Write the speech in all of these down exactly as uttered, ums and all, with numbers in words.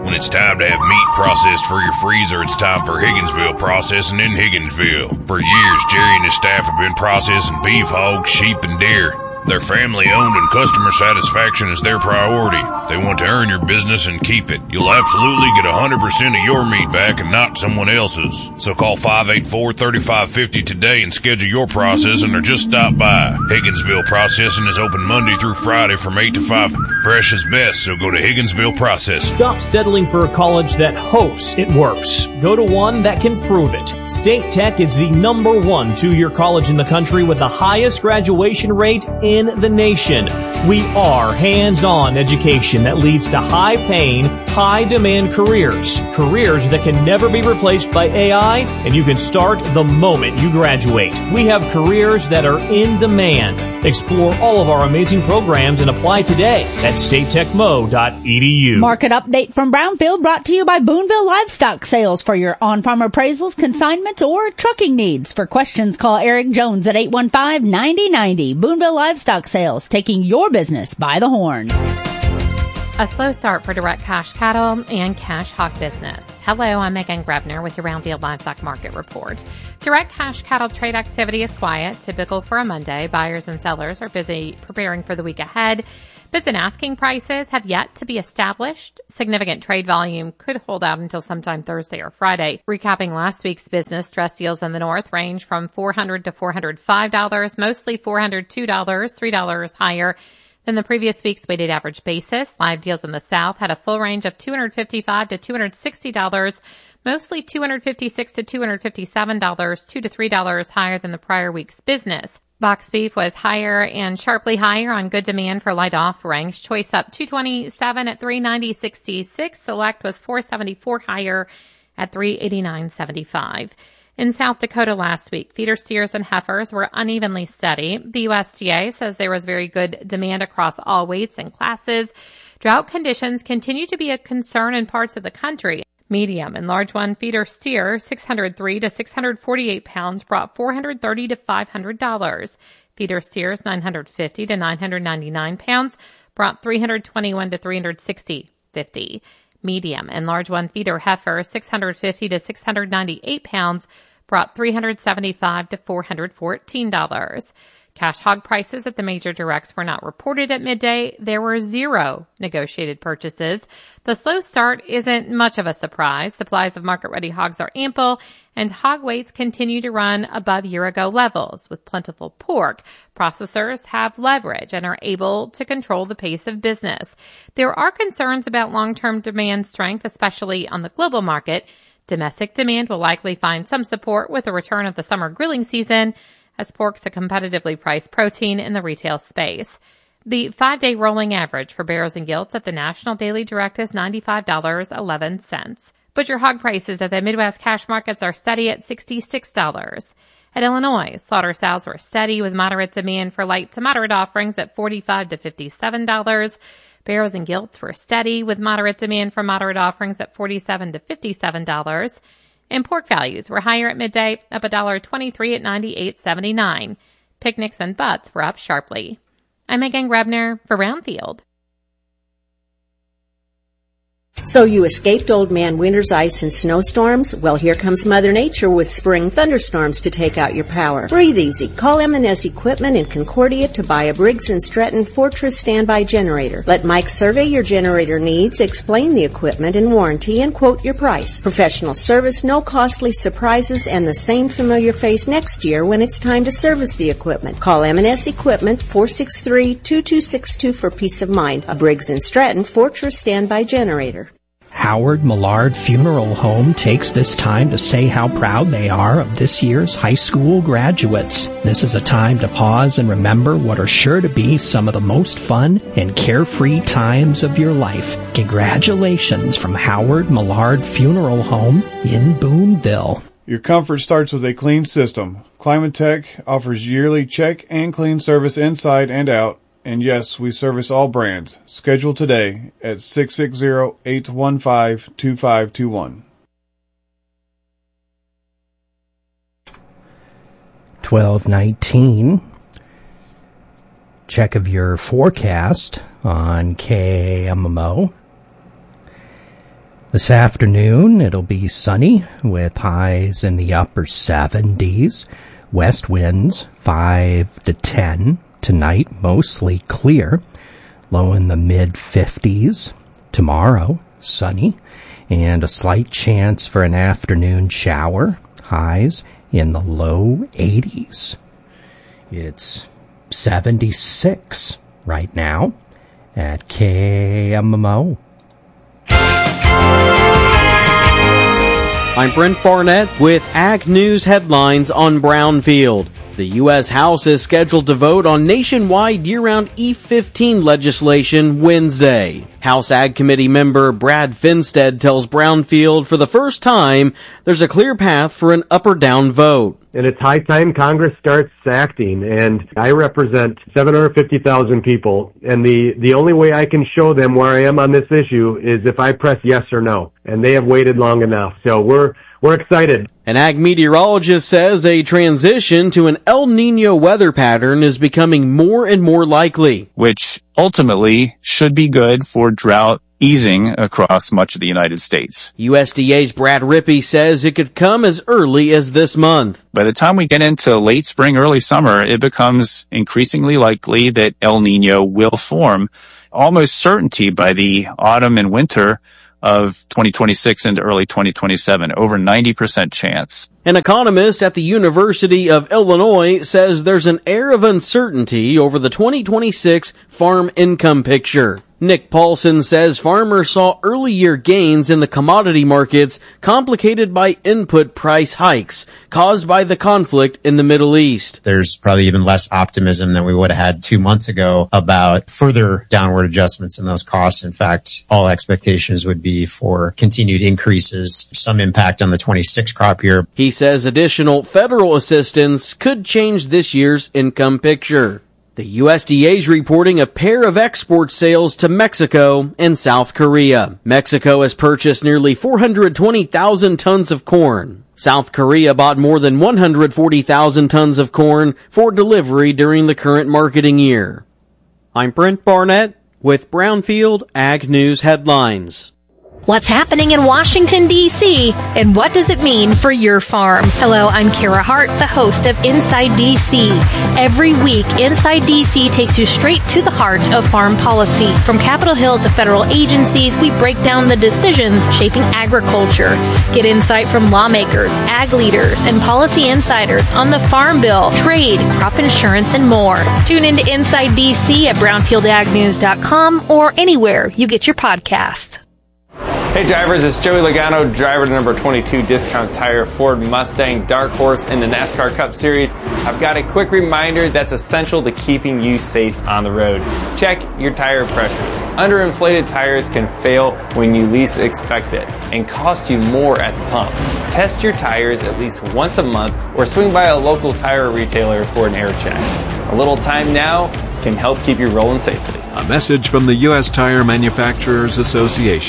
When it's time to have meat processed for your freezer, it's time for Higginsville Processing in Higginsville. For years, Jerry and his staff have been processing beef, hogs, sheep, and deer. They're family-owned and customer satisfaction is their priority. They want to earn your business and keep it. You'll absolutely get one hundred percent of your meat back and not someone else's. So call five eight four, three five five zero today and schedule your processing or just stop by. Higginsville Processing is open Monday through Friday from eight to five. Fresh is best, so go to Higginsville Processing. Stop settling for a college that hopes it works. Go to one that can prove it. State Tech is the number one two-year college in the country with the highest graduation rate in in the nation. We are hands-on education that leads to high-paying, high-demand careers. Careers that can never be replaced by A I, and you can start the moment you graduate. We have careers that are in demand. Explore all of our amazing programs and apply today at state tech mo dot e d u. Market update from Brownfield brought to you by Boonville Livestock Sales for your on-farm appraisals, consignments, or trucking needs. For questions, call Eric Jones at eight one five, nine zero nine zero. Boonville Livestock Sales, taking your business by the horns. A slow start for direct cash cattle and cash hog business. Hello, I'm Megan Grebner with your Brownfield Livestock Market Report. Direct cash cattle trade activity is quiet, typical for a Monday. Buyers and sellers are busy preparing for the week ahead. Bids and asking prices have yet to be established. Significant trade volume could hold out until sometime Thursday or Friday. Recapping last week's business, dress deals in the north range from four hundred dollars to four hundred five dollars, mostly four hundred two dollars, three dollars higher than the previous week's weighted average basis. Live deals in the south had a full range of two hundred fifty-five dollars to two hundred sixty dollars, mostly two hundred fifty-six dollars to two hundred fifty-seven dollars, two to three dollars higher than the prior week's business. Box beef was higher and sharply higher on good demand for light offerings. Choice up two twenty-seven at three ninety sixty-six. Select was four seventy-four higher at three eighty-nine seventy-five. In South Dakota last week, feeder steers and heifers were unevenly steady. The U S D A says there was very good demand across all weights and classes. Drought conditions continue to be a concern in parts of the country. Medium and large one feeder steer, six hundred three to six hundred forty-eight pounds, brought four hundred thirty to five hundred dollars. Feeder steers, nine hundred fifty to nine hundred ninety-nine pounds, brought three hundred twenty-one to three hundred sixty fifty. Medium and large one feeder heifer, six hundred fifty to six hundred ninety-eight pounds, brought three hundred seventy-five to four hundred fourteen dollars. Cash hog prices at the major directs were not reported at midday. There were zero negotiated purchases. The slow start isn't much of a surprise. Supplies of market-ready hogs are ample, and hog weights continue to run above year-ago levels. With plentiful pork, processors have leverage and are able to control the pace of business. There are concerns about long-term demand strength, especially on the global market. Domestic demand will likely find some support with the return of the summer grilling season, as pork's a competitively priced protein in the retail space. The five-day rolling average for barrows and gilts at the National Daily Direct is ninety-five dollars and eleven cents. Butcher hog prices at the Midwest cash markets are steady at sixty-six dollars. At Illinois, slaughter sows were steady with moderate demand for light to moderate offerings at forty-five dollars to fifty-seven dollars. Barrows and gilts were steady with moderate demand for moderate offerings at forty-seven dollars to fifty-seven dollars. And pork values were higher at midday, up one dollar and twenty-three cents at ninety-eight seventy-nine. Picnics and butts were up sharply. I'm Megan Grebner for Brownfield. So you escaped old man winter's ice and snowstorms? Well, here comes Mother Nature with spring thunderstorms to take out your power. Breathe easy. Call M and S Equipment in Concordia to buy a Briggs and Stratton Fortress standby generator. Let Mike survey your generator needs, explain the equipment and warranty, and quote your price. Professional service, no costly surprises, and the same familiar face next year when it's time to service the equipment. Call M and S Equipment four six three, two two six two for peace of mind. A Briggs and Stratton Fortress standby generator. Howard Millard Funeral Home takes this time to say how proud they are of this year's high school graduates. This is a time to pause and remember what are sure to be some of the most fun and carefree times of your life. Congratulations from Howard Millard Funeral Home in Boonville. Your comfort starts with a clean system. Climatech offers yearly check and clean service inside and out. And yes, we service all brands. Schedule today at six six zero, eight one five, two five two one. twelve nineteen. Check of your forecast on K M M O. This afternoon, it'll be sunny with highs in the upper seventies. West winds five to ten. Tonight, mostly clear. Low in the mid-fifties. Tomorrow, sunny. And a slight chance for an afternoon shower. Highs in the low eighties. It's seventy-six right now at K M M O. I'm Brent Barnett with Ag News headlines on Brownfield. The U S House is scheduled to vote on nationwide year-round E fifteen legislation Wednesday. House Ag Committee member Brad Finstead tells Brownfield for the first time there's a clear path for an up or down vote. And it's high time Congress starts acting, and I represent seven hundred fifty thousand people, and the, the only way I can show them where I am on this issue is if I press yes or no, and they have waited long enough. So we're we're excited. An ag meteorologist says a transition to an El Niño weather pattern is becoming more and more likely, which ultimately should be good for drought easing across much of the United States. U S D A's Brad Rippey says it could come as early as this month. By the time we get into late spring, early summer, it becomes increasingly likely that El Niño will form. Almost certainty by the autumn and winter of twenty twenty-six into early twenty twenty-seven, over ninety percent chance. An economist at the University of Illinois says there's an air of uncertainty over the twenty twenty-six farm income picture. Nick Paulson says farmers saw early year gains in the commodity markets complicated by input price hikes caused by the conflict in the Middle East. There's probably even less optimism than we would have had two months ago about further downward adjustments in those costs. In fact, all expectations would be for continued increases, some impact on the twenty-six crop year. He says additional federal assistance could change this year's income picture. The U S D A is reporting a pair of export sales to Mexico and South Korea. Mexico has purchased nearly four hundred twenty thousand tons of corn. South Korea bought more than one hundred forty thousand tons of corn for delivery during the current marketing year. I'm Brent Barnett with Brownfield Ag News Headlines. What's happening in Washington, D C, and what does it mean for your farm? Hello, I'm Kara Hart, the host of Inside D C. Every week, Inside D C takes you straight to the heart of farm policy. From Capitol Hill to federal agencies, we break down the decisions shaping agriculture. Get insight from lawmakers, ag leaders, and policy insiders on the Farm Bill, trade, crop insurance, and more. Tune into Inside D C at brownfield ag news dot com or anywhere you get your podcast. Hey drivers, it's Joey Logano, driver to number twenty-two Discount Tire Ford Mustang Dark Horse in the NASCAR Cup Series. I've got a quick reminder that's essential to keeping you safe on the road. Check your tire pressures. Underinflated tires can fail when you least expect it and cost you more at the pump. Test your tires at least once a month or swing by a local tire retailer for an air check. A little time now can help keep you rolling safely. A message from the U S Tire Manufacturers Association.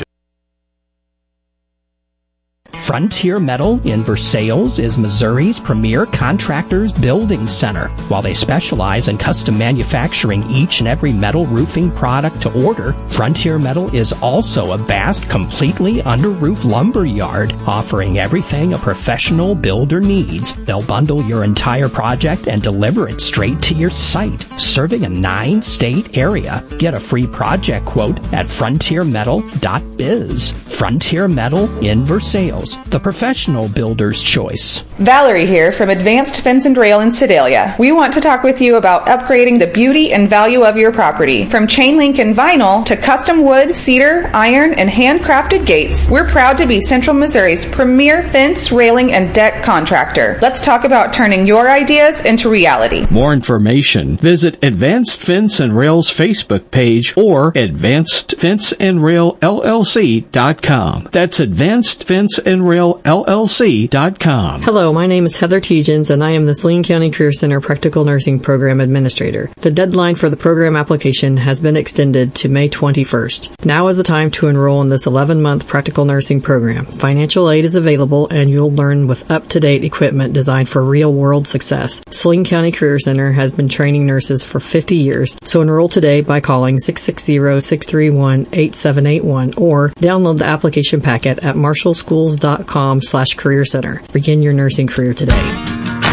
Frontier Metal in Versailles is Missouri's premier contractors building center. While they specialize in custom manufacturing each and every metal roofing product to order, Frontier Metal is also a vast, completely under-roof lumber yard, offering everything a professional builder needs. They'll bundle your entire project and deliver it straight to your site, serving a nine-state area. Get a free project quote at frontier metal dot biz. Frontier Metal in Versailles, the professional builder's choice. Valerie here from Advanced Fence and Rail in Sedalia. We want to talk with you about upgrading the beauty and value of your property. From chain link and vinyl to custom wood, cedar, iron, and handcrafted gates, we're proud to be Central Missouri's premier fence, railing, and deck contractor. Let's talk about turning your ideas into reality. More information, visit Advanced Fence and Rail's Facebook page or advanced fence and rail l l c dot com. That's Advanced Fence and and rail L L C dot com. Hello, my name is Heather Tegens, and I am the Saline County Career Center Practical Nursing Program Administrator. The deadline for the program application has been extended to May twenty-first. Now is the time to enroll in this eleven-month practical nursing program. Financial aid is available, and you'll learn with up-to-date equipment designed for real-world success. Saline County Career Center has been training nurses for fifty years, so enroll today by calling six six zero, six three one, eight seven eight one or download the application packet at marshall schools dot com slash career center. Begin your nursing career today.